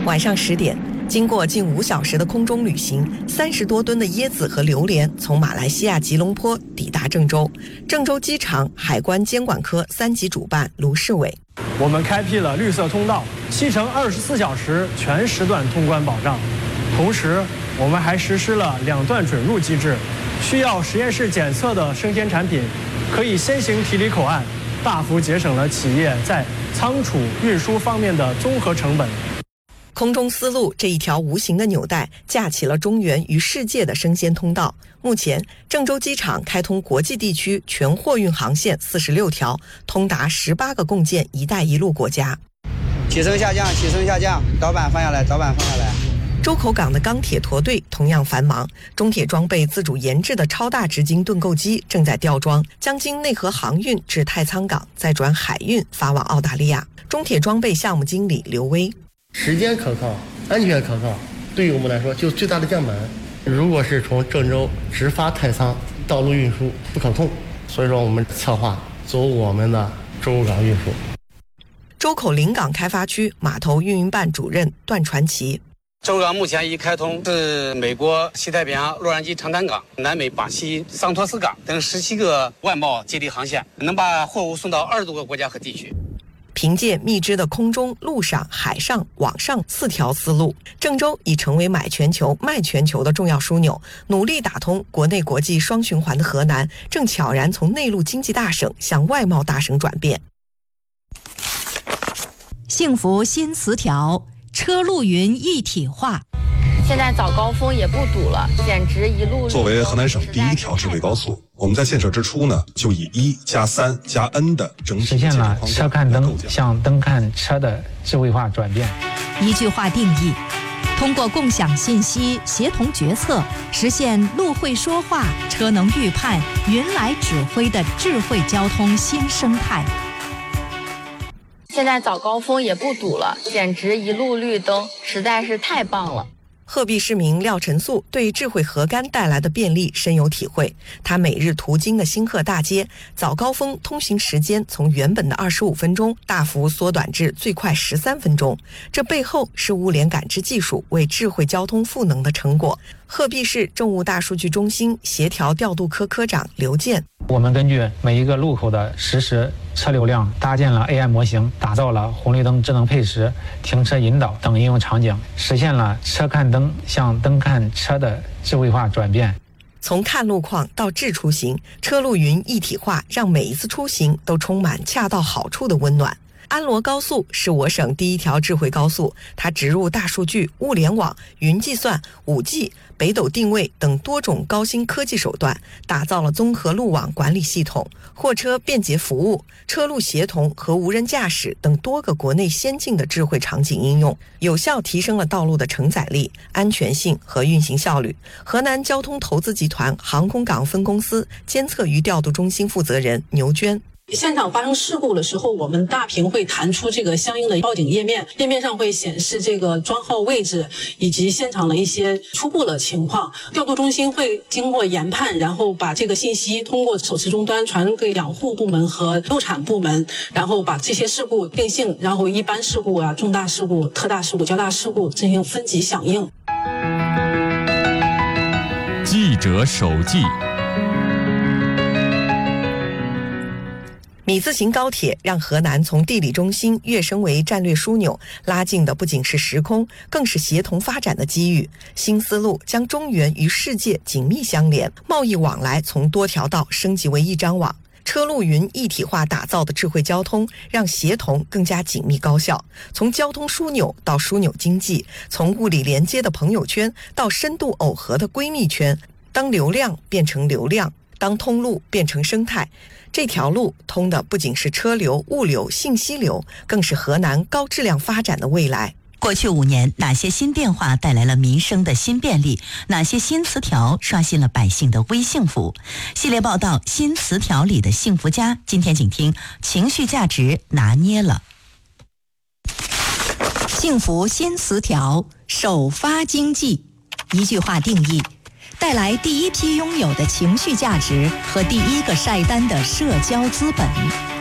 晚上10点，经过近5小时的空中旅行，30多吨的椰子和榴莲从马来西亚吉隆坡抵达郑州。郑州机场海关监管科3级主办卢世伟： 我们开辟了绿色通道，7乘24小时全时段通关保障。同时，我们还实施了2段准入机制，需要实验室检测的生鲜产品可以先行提离口岸，大幅节省了企业在仓储运输方面的综合成本。 空中丝路这一条无形的纽带，架起了中原与世界的生鲜通道。目前，郑州机场开通国际地区全货运航线46条，通达18个共建“一带一路”国家。 起升下降，起升下降，导板放下来，导板放下来。 周口港的钢铁驼队同样繁忙，中铁装备自主研制的超大直径盾构机正在吊装，将经内河航运至太仓港，再转海运发往澳大利亚。中铁装备项目经理刘威： 时间可靠，安全可靠，对于我们来说就是最大的降本。如果是从郑州直发太仓，道路运输不可控，所以说我们策划走我们的周口港运输。 周口临港开发区码头运营办主任段传奇： 周口港目前已开通是美国西太平洋洛杉矶长滩港、南美巴西桑托斯港等17个外贸接力航线，能把货物送到20多个国家和地区。 凭借密支的空中、陆上、海上、网上4条丝路，郑州已成为买全球、卖全球的重要枢纽。努力打通国内国际双循环的河南，正悄然从内陆经济大省向外贸大省转变。 幸福新词条，车路云一体化。 现在早高峰也不堵了，简直一路。 作为河南省第1条智慧高速，我们在建设之初呢，就以1+3+N 的整体实现了车看灯向灯看车的智慧化转变。 一句话定义：通过共享信息、协同决策，实现路会说话、车能预判、云来指挥的智慧交通新生态。 现在早高峰也不堵了，简直一路绿灯，实在是太棒了。 鹤壁市民廖晨素对智慧河杆带来的便利深有体会。他每日途经的兴鹤大街，早高峰通行时间从原本的25分钟大幅缩短至最快13分钟。这背后是物联感知技术为智慧交通赋能的成果。鹤壁市政务大数据中心协调调度科科长刘健： 我们根据每一个路口的实时车流量，搭建了 AI 模型，打造了红绿灯智能配时、停车引导等应用场景，实现了车看灯向灯看车的智慧化转变。 从看路况到智出行，车路云一体化，让每一次出行都充满恰到好处的温暖。安罗高速是我省第1条智慧高速，它植入大数据、物联网、云计算、5G、北斗定位等多种高新科技手段，打造了综合路网管理系统、货车便捷服务、车路协同和无人驾驶等多个国内先进的智慧场景应用，有效提升了道路的承载力、安全性和运行效率。河南交通投资集团航空港分公司监测与调度中心负责人牛娟： 现场发生事故的时候，我们大屏会弹出这个相应的报警页面，页面上会显示这个桩号位置以及现场的一些初步的情况。调度中心会经过研判，然后把这个信息通过手持终端传给养护部门和路产部门，然后把这些事故定性，然后一般事故啊、重大事故、特大事故、较大事故进行分级响应。 记者手记。 米字形高铁让河南从地理中心跃升为战略枢纽，拉近的不仅是时空，更是协同发展的机遇。新丝路将中原与世界紧密相连，贸易往来从多条道升级为一张网。车路云一体化打造的智慧交通，让协同更加紧密高效。从交通枢纽到枢纽经济，从物理连接的朋友圈到深度耦合的闺蜜圈，当流量变成流量，当通路变成生态，这条路通的不仅是车流、物流、信息流，更是河南高质量发展的未来。 过去5年，哪些新变化带来了民生的新便利？哪些新词条刷新了百姓的微幸福？系列报道《新词条里的幸福家》，今天请听情绪价值拿捏了。幸福新词条，首发经济。一句话定义：带来第一批拥有的情绪价值和第一个晒单的社交资本。